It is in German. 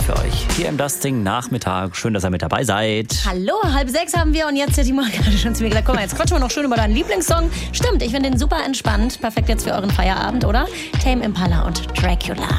für euch hier im Dusting Nachmittag. Schön, dass ihr mit dabei seid. Hallo, 5:30 haben wir und jetzt hat die Timo gerade schon zu mir gesagt, guck mal, jetzt quatschen wir noch schön über deinen Lieblingssong. Stimmt, ich finde den super entspannt. Perfekt jetzt für euren Feierabend, oder? Tame Impala und Dracula.